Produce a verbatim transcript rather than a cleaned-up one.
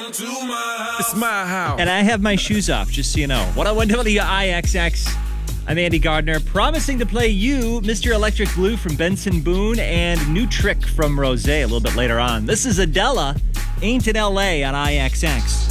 to my house. It's my house. And I have my shoes off, just so you know. one oh one W I X X. I'm Andy Gardner, promising to play you Mister Electric Blue from Benson Boone and New Trick from Rosé a little bit later on. This is Adela, Ain't in L A on I X X.